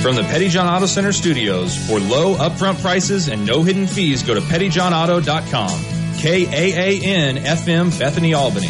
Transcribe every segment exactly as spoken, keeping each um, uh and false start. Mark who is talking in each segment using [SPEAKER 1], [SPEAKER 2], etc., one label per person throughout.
[SPEAKER 1] From the Petty John Auto Center studios, for low upfront prices and no hidden fees, go to petty john auto dot com. K A A N F M Bethany, Albany.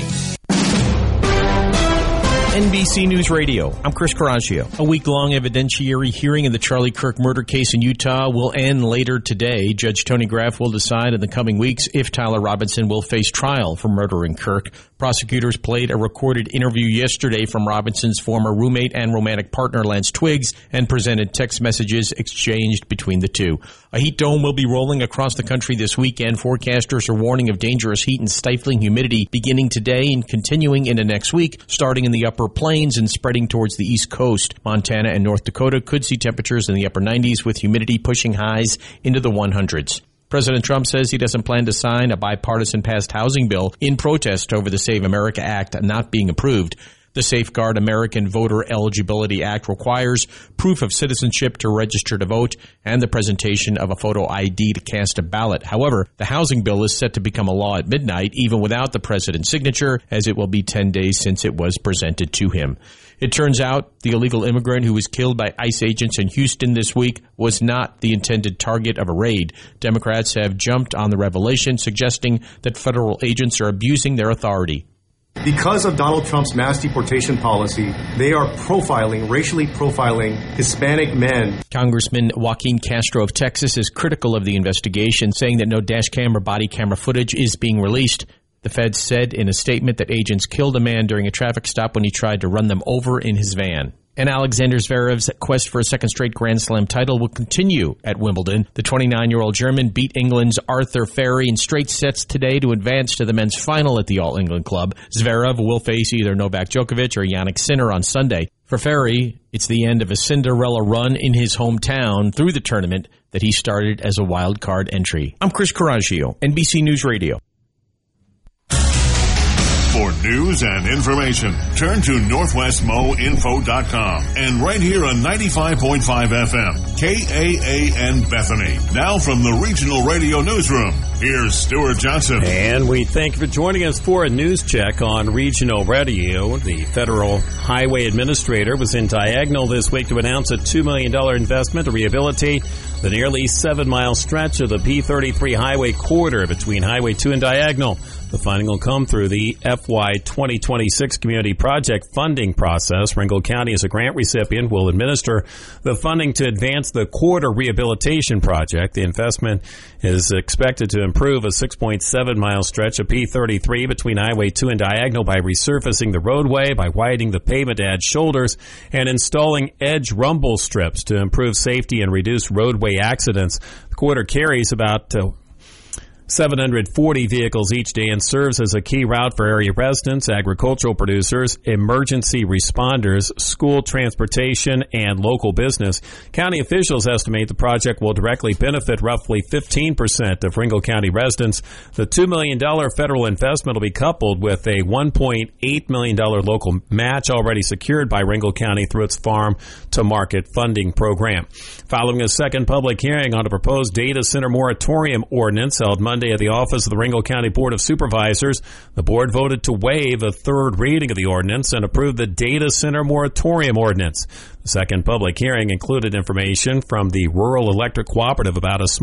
[SPEAKER 2] N B C News Radio. I'm Chris Coraggio. A week-long evidentiary hearing in the Charlie Kirk murder case in Utah will end later today. Judge Tony Graff will decide in the coming weeks if Tyler Robinson will face trial for murdering Kirk. Prosecutors played a recorded interview yesterday from Robinson's former roommate and romantic partner, Lance Twiggs, and presented text messages exchanged between the two. A heat dome will be rolling across the country this weekend. Forecasters are warning of dangerous heat and stifling humidity beginning today and continuing into next week, starting in the upper plains and spreading towards the east coast. Montana and North Dakota could see temperatures in the upper nineties with humidity pushing highs into the hundreds. President Trump says he doesn't plan to sign a bipartisan passed housing bill in protest over the Save America Act not being approved. The Safeguard American Voter Eligibility Act requires proof of citizenship to register to vote and the presentation of a photo I D to cast a ballot. However, the housing bill is set to become a law at midnight, even without the president's signature, as it will be ten days since it was presented to him. It turns out the illegal immigrant who was killed by ICE agents in Houston this week was not the intended target of a raid. Democrats have jumped on the revelation, suggesting that federal agents are abusing their authority.
[SPEAKER 3] Because of Donald Trump's mass deportation policy, they are profiling, racially profiling Hispanic men.
[SPEAKER 2] Congressman Joaquin Castro of Texas is critical of the investigation, saying that no dash cam or body camera footage is being released. The feds said in a statement that agents killed a man during a traffic stop when he tried to run them over in his van. And Alexander Zverev's quest for a second straight Grand Slam title will continue at Wimbledon. The twenty-nine-year-old German beat England's Arthur Ferry in straight sets today to advance to the men's final at the All-England Club. Zverev will face either Novak Djokovic or Jannik Sinner on Sunday. For Ferry, it's the end of a Cinderella run in his hometown through the tournament that he started as a wild card entry. I'm Chris Coraggio, N B C News Radio.
[SPEAKER 4] For news and information, turn to northwest mo info dot com and right here on ninety-five point five F M, K A A N Bethany. Now from the Regional Radio Newsroom, here's Stuart Johnson.
[SPEAKER 5] And we thank you for joining us for a news check on Regional Radio. The Federal Highway Administrator was in Diagonal this week to announce a two million dollars investment to rehabilitate the nearly seven-mile stretch of the P thirty-three highway corridor between Highway two and Diagonal. The funding will come through the F Y twenty twenty-six Community Project funding process. Ringgold County, as a grant recipient, will administer the funding to advance the corridor rehabilitation project. The investment is expected to improve a six point seven mile stretch of P thirty-three between Highway two and Diagonal by resurfacing the roadway, by widening the pavement to add shoulders, and installing edge rumble strips to improve safety and reduce roadway accidents. The corridor carries about uh, seven hundred forty vehicles each day and serves as a key route for area residents, agricultural producers, emergency responders, school transportation, and local business. County officials estimate the project will directly benefit roughly fifteen percent of Ringgold County residents. The two million dollars federal investment will be coupled with a one point eight million dollars local match already secured by Ringgold County through its Farm to Market funding program. Following a second public hearing on a proposed data center moratorium ordinance held Monday at the office of the Ringgold County Board of Supervisors, the board voted to waive a third reading of the ordinance and approve the data center moratorium ordinance. The second public hearing included information from the Rural Electric Cooperative about a